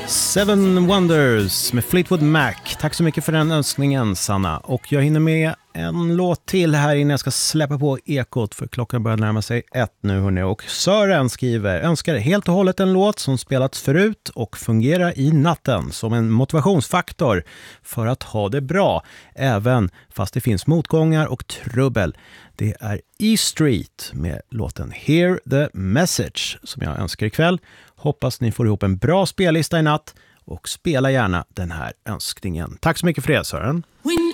Seven Wonders med Fleetwood Mac. Tack så mycket för den önskningen, Sanna. Och jag hinner med en låt till här innan jag ska släppa på ekot, för klockan börjar närma sig 1 nu, hörni. Och Sören skriver: önskar helt och hållet en låt som spelats förut och fungerar i natten som en motivationsfaktor för att ha det bra, även fast det finns motgångar och trubbel. Det är E Street med låten Hear the Message som jag önskar ikväll. Hoppas ni får ihop en bra spellista i natt och spela gärna den här önskningen. Tack så mycket för det, Sören.